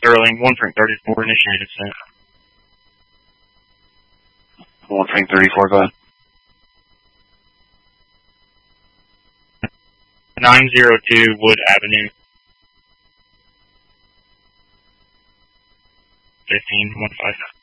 Sterling, 1 Frank 34, initiated sent. 1 Frank 34, go ahead. 902 Wood Avenue. 15, 155.